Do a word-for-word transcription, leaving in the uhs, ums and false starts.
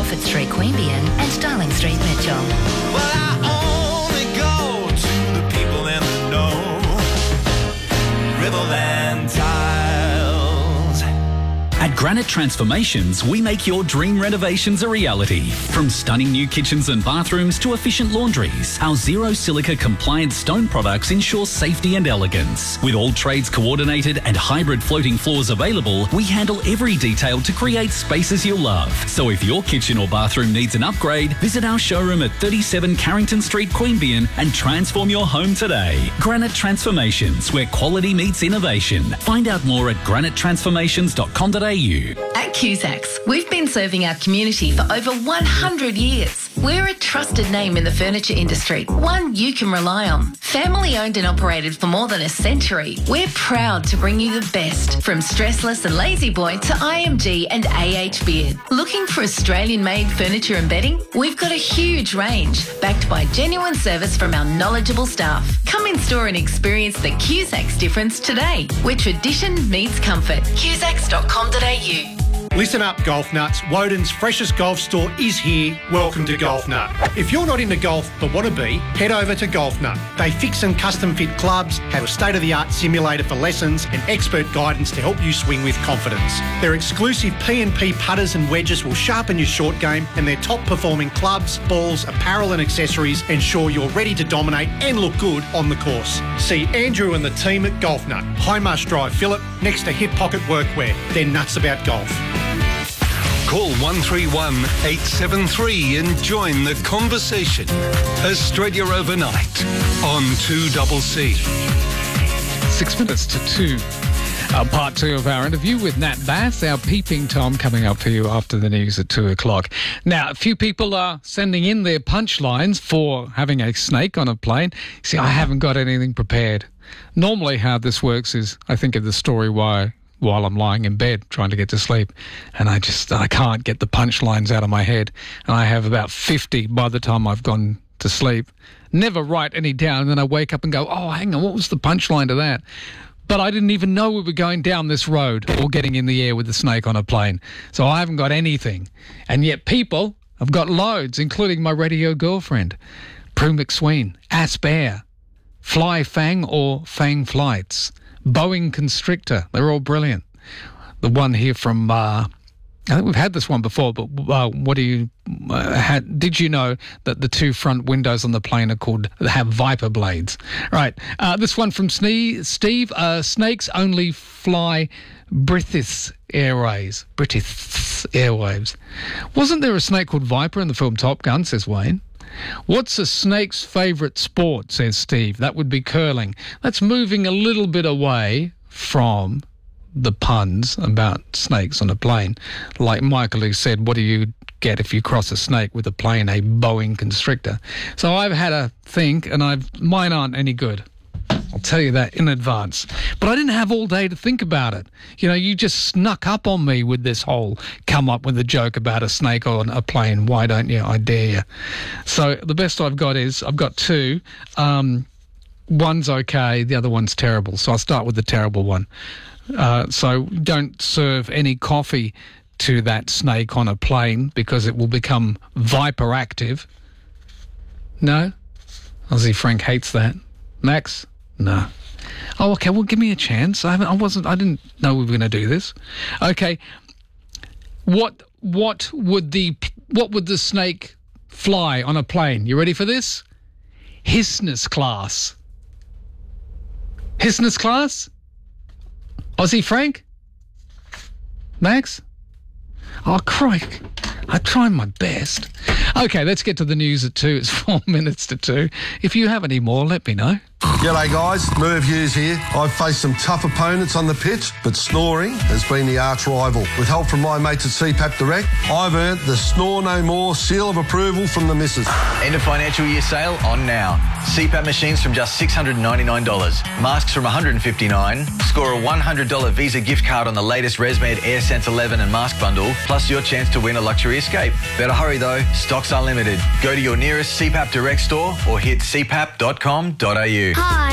Telford Street, Queanbeyan and Darling Street, Mitchell. Well, I only go to the people in the know. Riverland Tiles. At Granite Transformations, we make your dream renovations a reality. From stunning new kitchens and bathrooms to efficient laundries, our zero silica compliant stone products ensure safety and elegance. With all trades coordinated and hybrid floating floors available, we handle every detail to create spaces you'll love. So if your kitchen or bathroom needs an upgrade, visit our showroom at thirty-seven Carrington Street, Queanbeyan and transform your home today. Granite Transformations, where quality meets innovation. Find out more at granite transformations dot com dot a u. At Cusacks, we've been serving our community for over one hundred years. We're a trusted name in the furniture industry, one you can rely on. Family owned and operated for more than a century, we're proud to bring you the best, from Stressless and Lazy Boy to I M G and A H Beard. Looking for Australian-made furniture and bedding? We've got a huge range, backed by genuine service from our knowledgeable staff. Come in store and experience the Cusacks difference today, where tradition meets comfort. Cusacks dot com dot a u. Listen up, golf nuts. Woden's freshest golf store is here. Welcome to Golf Nut. If you're not into golf but want to be, head over to Golf Nut. They fix and custom fit clubs, have a state-of-the-art simulator for lessons and expert guidance to help you swing with confidence. Their exclusive P and P putters and wedges will sharpen your short game, and their top-performing clubs, balls, apparel and accessories ensure you're ready to dominate and look good on the course. See Andrew and the team at Golf Nut, High Marsh Drive, Phillip, next to Hip Pocket Workwear. They're nuts about golf. Call one three one, eight seven three and join the conversation. Australia Overnight on two C C. Six minutes to two. Uh, part two of our interview with Nat Bass, our peeping Tom, coming up for you after the news at two o'clock. Now, a few people are sending in their punchlines for having a snake on a plane. See, I haven't got anything prepared. Normally how this works is I think of the story why while I'm lying in bed trying to get to sleep, and I just I can't get the punchlines out of my head, and I have about fifty by the time I've gone to sleep. Never write any down, and then I wake up and go, oh, hang on, what was the punchline to that? But I didn't even know we were going down this road or getting in the air with a snake on a plane, so I haven't got anything. And yet people have got loads, including my radio girlfriend, Prue McSween, Asp Air, Fly Fang or Fang Flights, Boeing Constrictor. They're all brilliant. The one here from, uh, I think we've had this one before, but uh, what do you, uh, had, did you know that the two front windows on the plane are called, have Viper blades? Right. Uh, this one from Sne- Steve, uh, snakes only fly British Airways. British Airwaves. Wasn't there a snake called Viper in the film Top Gun, says Wayne? What's a snake's favourite sport, says Steve? That would be curling. That's moving a little bit away from the puns about snakes on a plane. Like Michael, who said, what do you get if you cross a snake with a plane? A Boeing Constrictor. So I've had a think, and I've mine aren't any good. I'll tell you that in advance. But I didn't have all day to think about it. You know, you just snuck up on me with this whole come up with a joke about a snake on a plane. Why don't you? I dare you. So the best I've got is, I've got two. Um, one's okay, the other one's terrible. So I'll start with the terrible one. Uh, so don't serve any coffee to that snake on a plane because it will become Viper active. No? Aussie Frank hates that. Max? No. Oh, okay. Well, give me a chance. I haven't, I wasn't. I didn't know we were going to do this. Okay. What? What would the? What would the snake fly on a plane? You ready for this? Business class. Business class. Aussie Frank. Max. Oh, crike. I'm trying my best. Okay, let's get to the news at two. It's four minutes to two. If you have any more, let me know. G'day guys, Merv Hughes here. I've faced some tough opponents on the pitch, but snoring has been the arch rival. With help from my mates at C PAP Direct, I've earned the Snore No More seal of approval from the missus. End of financial year sale on now. C PAP machines from just six hundred ninety-nine dollars. Masks from one hundred fifty-nine dollars. Score a one hundred dollars Visa gift card on the latest ResMed AirSense eleven and mask bundle, plus your chance to win a luxury escape. Better hurry though, stocks are limited. Go to your nearest C PAP Direct store or hit c pap dot com dot a u. Hi.